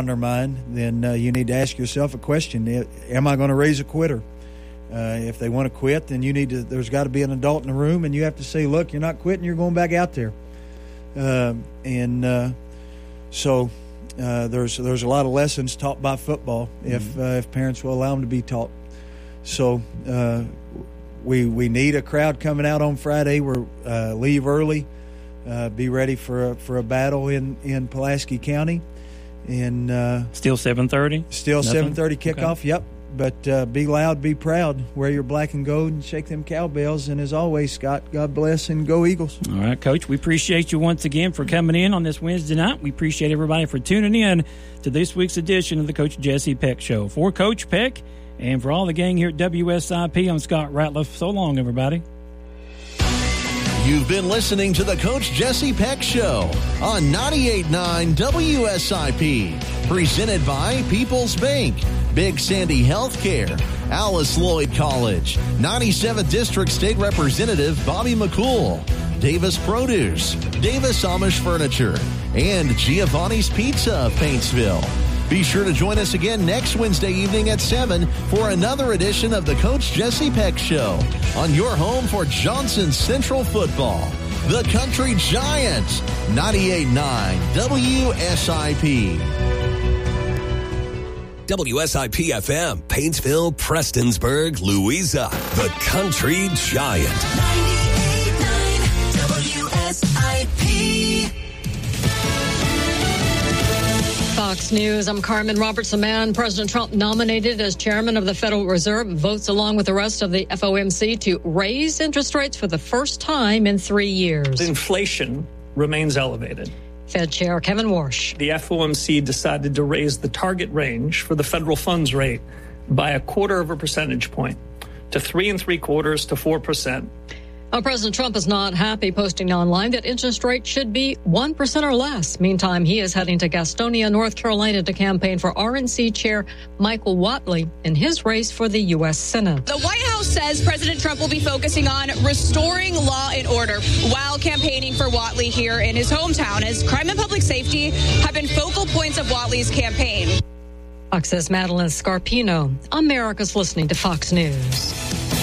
their mind, then you need to ask yourself a question. Am I going to raise a quitter? If they want to quit, then there's got to be an adult in the room, and you have to say, look, you're not quitting, you're going back out there. So there's a lot of lessons taught by football if parents will allow them to be taught. So we need a crowd coming out on Friday. We're leave early, be ready for a battle in Pulaski County, and still 7:30. Still 7:30 kickoff. Okay. Yep. But be loud, be proud, wear your black and gold, and shake them cowbells. And as always, Scott, God bless and go Eagles. All right, Coach, we appreciate you once again for coming in on this Wednesday night. We appreciate everybody for tuning in to this week's edition of the Coach Jesse Peck Show. For Coach Peck and for all the gang here at WSIP, I'm Scott Ratliff. So long, everybody. You've been listening to the Coach Jesse Peck Show on 98.9 WSIP. Presented by People's Bank, Big Sandy Healthcare, Alice Lloyd College, 97th District State Representative Bobby McCool, Davis Produce, Davis Amish Furniture, and Giovanni's Pizza of Paintsville. Be sure to join us again next Wednesday evening at 7 for another edition of the Coach Jesse Peck Show on your home for Johnson Central Football. The Country Giants, 98.9 WSIP. WSIP-FM, Paintsville, Prestonsburg, Louisa. The Country Giant. 98.9 WSIP. Fox News, I'm Carmen Robertson-Mann. President Trump nominated as chairman of the Federal Reserve votes along with the rest of the FOMC to raise interest rates for the first time in 3 years. Inflation remains elevated. Fed Chair Kevin Warsh. The FOMC decided to raise the target range for the federal funds rate by 0.25 percentage point to 3 3/4 to 4%. President Trump is not happy, posting online that interest rates should be 1% or less. Meantime, he is heading to Gastonia, North Carolina to campaign for RNC Chair Michael Whatley in his race for the U.S. Senate. The White House says President Trump will be focusing on restoring law and order while campaigning for Whatley here in his hometown, as crime and public safety have been focal points of Whatley's campaign. Fox's Madeline Scarpino. America's listening to Fox News.